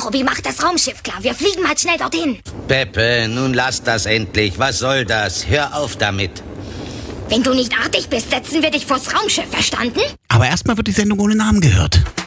Robby macht das Raumschiff klar. Wir fliegen mal schnell dorthin. Pepe, nun lass das endlich. Was soll das? Hör auf damit. Wenn du nicht artig bist, setzen wir dich vors Raumschiff, verstanden? Aber erstmal wird die Sendung ohne Namen gehört.